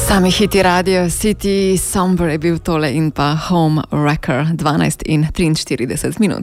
Sami hiti Radio City, Somber je bil tole in pa Home Wrecker, 12 in 43 minut.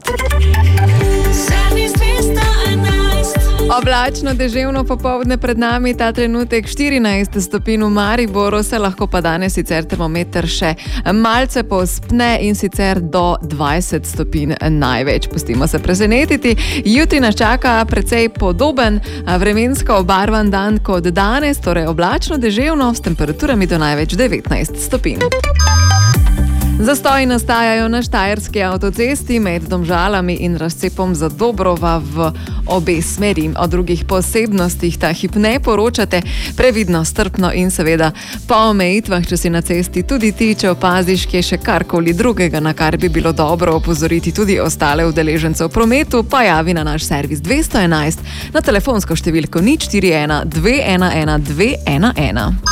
Oblačno, deževno popoldne pred nami, ta trenutek 14 stopinj v Mariboru, se lahko pa danes sicer termometer še malce povzpne in sicer do 20 stopinj največ. Pustimo se presenetiti. Jutri nas čaka precej podoben vremensko obarvan dan kot danes, torej oblačno, deževno s temperaturami do največ 19 stopinj. Zastoji nastajajo na štajerski avtocesti med Domžalami in razcepom Zadobrova v obe smeri. O drugih posebnostih ta hip ne poročate, previdno, strpno in seveda po omejitvah, če si na cesti tudi ti, če opaziš, kje še karkoli drugega, na kar bi bilo dobro opozoriti tudi ostale udeležence v prometu, pa javi na naš servis 211 na telefonsko številko 041 211 211.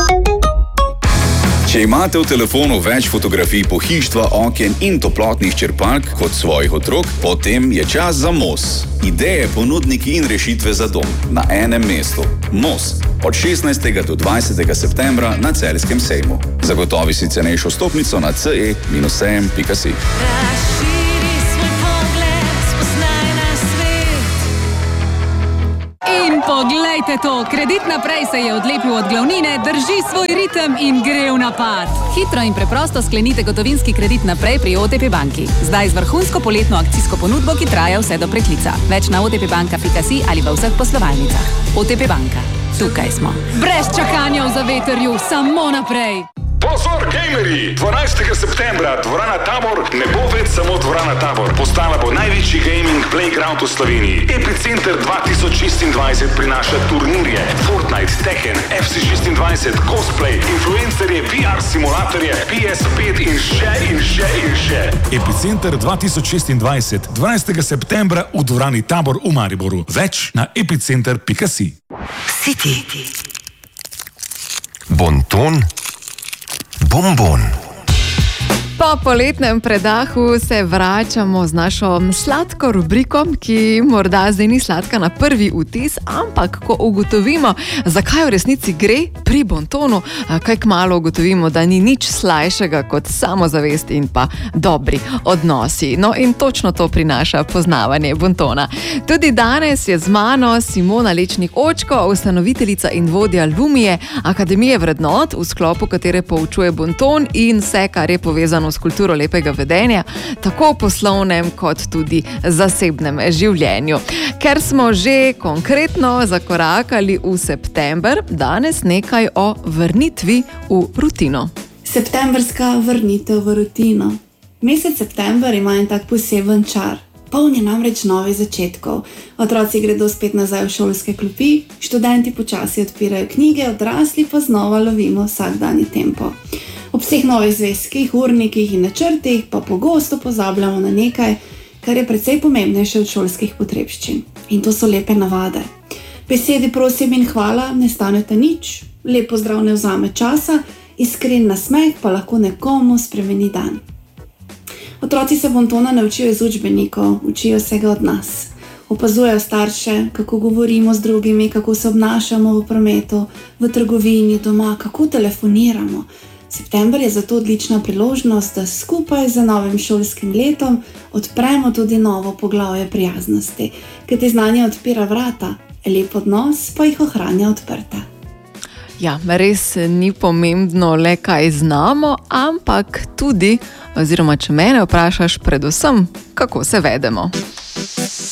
Če imate v telefonu več fotografij pohištva, okien in toplotnih črpalk kot svojih otrok, potem je čas za MOS. Ideje, ponudniki in rešitve za dom na enem mestu. MOS. Od 16. do 20. septembra na Celjskem sejmu. Zagotovi si cenejšo stopnico na ce-sejem.si. Poglejte to, Kredit Naprej se je odlepil od glavnine, drži svoj ritem in gre v napad. Hitro in preprosto sklenite gotovinski kredit naprej pri OTP banki. Zdaj z vrhunsko poletno akcijsko ponudbo, ki traja vse do preklica. Več na otpbanka.si ali v vseh poslovalnicah. OTP banka. Tukaj smo. Brez čakanja v zavetrju, samo naprej. Pozor, gamerji! 12. septembra dvorana Tabor ne bo več samo dvorana Tabor. Postala bo največji gaming playground v Sloveniji. Epicenter 2026 prinaša turnirje, Fortnite, Tekken, FC26, cosplay, influencerje, VR simulatorje, PS5 in še. Epicenter 2026, 12. septembra v dvorani Tabor v Mariboru. Več na epicenter.si. City. Bonton. Bonbon. Po poletnem predahu se vračamo z našo sladko rubriko, ki morda zdaj ni sladka na prvi vtis, ampak ko ugotovimo, zakaj v resnici gre pri bontonu, kaj kmalu ugotovimo, da ni nič slajšega kot samozavest in pa dobri odnosi. No in točno to prinaša poznavanje bontona. Tudi danes je z mano Simona Lečnik-Očko, ustanoviteljica in vodja Lumije, Akademije vrednot, v sklopu katere poučuje bonton in vse, kar je povezano s kulturo lepega vedenja, tako v poslovnem kot tudi zasebnem življenju. Ker smo že konkretno zakorakali v september, danes nekaj o vrnitvi v rutino. Septembrska vrnitev v rutino. Mesec september ima en tak poseben čar. Poln je namreč novih začetkov. Otroci gredo spet nazaj v šolske klopi, študenti počasi odpirajo knjige, odrasli pa znova lovimo vsakdanji tempo. Ob vseh novih zvezkih, urnikih in načrtih pa pogosto pozabljamo na nekaj, kar je precej pomembnejše od šolskih potrebščin. In to so lepe navade. Besedi prosim in hvala ne staneta nič, lep pozdrav ne vzame časa, iskren nasmeh pa lahko nekomu spremeni dan. Otroci se bontona ne učijo iz učbenikov, učijo se ga od nas. Opazujejo starše, kako govorimo z drugimi, kako se obnašamo v prometu, v trgovini, doma, kako telefoniramo. September je zato odlična priložnost, da skupaj z novim šolskim letom odpremo tudi novo poglavje prijaznosti, ker ti znanje odpira vrata, lep odnos pa jih ohranja odprta. Ja, res ni pomembno le, kaj znamo, ampak tudi, oziroma če mene vprašaš, predvsem, kako se vedemo.